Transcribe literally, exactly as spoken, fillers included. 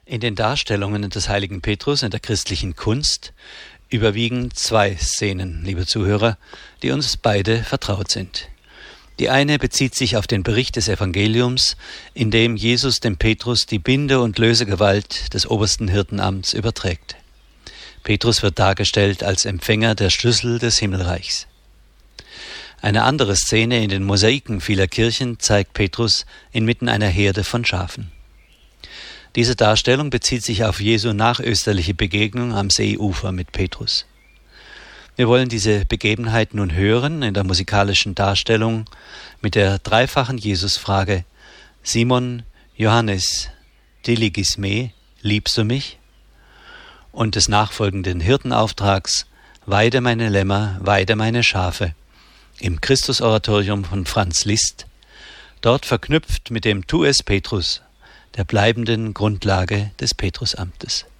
In den Darstellungen des heiligen Petrus in der christlichen Kunst überwiegen zwei Szenen, liebe Zuhörer, die uns beide vertraut sind. Die eine bezieht sich auf den Bericht des Evangeliums, in dem Jesus dem Petrus die Binde- und Lösegewalt des obersten Hirtenamts überträgt. Petrus wird dargestellt als Empfänger der Schlüssel des Himmelreichs. Eine andere Szene in den Mosaiken vieler Kirchen zeigt Petrus inmitten einer Herde von Schafen. Diese Darstellung bezieht sich auf Jesu nachösterliche Begegnung am Seeufer mit Petrus. Wir wollen diese Begebenheit nun hören in der musikalischen Darstellung mit der dreifachen Jesusfrage: Simon, Johannes, diligis me, liebst du mich? Und des nachfolgenden Hirtenauftrags: Weide meine Lämmer, weide meine Schafe, im Christusoratorium von Franz Liszt, dort verknüpft mit dem Tu es Petrus, der bleibenden Grundlage des Petrusamtes.